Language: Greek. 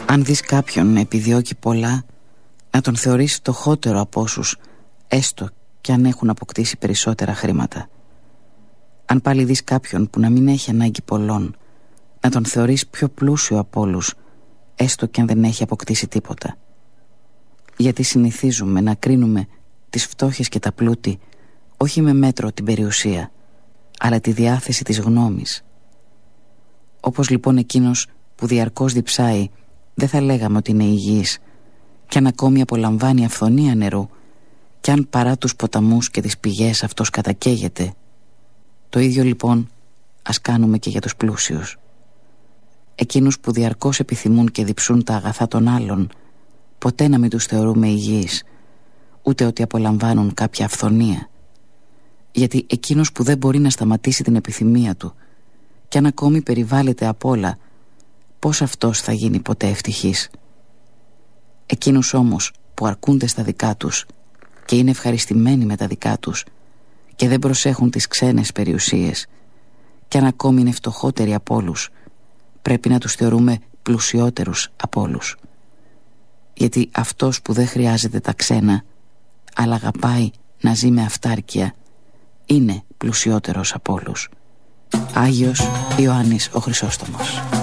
Αν δεις κάποιον να επιδιώκει πολλά, να τον θεωρείς φτωχότερο από όσους, έστω κι αν έχουν αποκτήσει περισσότερα χρήματα. Αν πάλι δεις κάποιον που να μην έχει ανάγκη πολλών, να τον θεωρείς πιο πλούσιο από όλους, έστω κι αν δεν έχει αποκτήσει τίποτα. Γιατί συνηθίζουμε να κρίνουμε τις φτώχειες και τα πλούτη όχι με μέτρο την περιουσία, αλλά τη διάθεση της γνώμης. Όπως λοιπόν εκείνος που διαρκώς διψάει, δεν θα λέγαμε ότι είναι υγιής, κι αν ακόμη απολαμβάνει αυθονία νερού, κι αν παρά τους ποταμούς και τις πηγές αυτός κατακαίγεται. Το ίδιο λοιπόν ας κάνουμε και για τους πλούσιους. Εκείνους που διαρκώς επιθυμούν και διψούν τα αγαθά των άλλων, ποτέ να μην τους θεωρούμε υγιείς, ούτε ότι απολαμβάνουν κάποια αυθονία. Γιατί εκείνος που δεν μπορεί να σταματήσει την επιθυμία του, κι αν ακόμη περιβάλλεται απ' όλα, πώς αυτός θα γίνει ποτέ ευτυχής? Εκείνους όμως που αρκούνται στα δικά τους και είναι ευχαριστημένοι με τα δικά τους και δεν προσέχουν τις ξένες περιουσίες, κι αν ακόμη είναι φτωχότεροι από όλους, πρέπει να τους θεωρούμε πλουσιότερους από όλους. Γιατί αυτός που δεν χρειάζεται τα ξένα, αλλά αγαπάει να ζει με αυτάρκεια, είναι πλουσιότερος από όλους. Άγιος Ιωάννης ο Χρυσόστομος.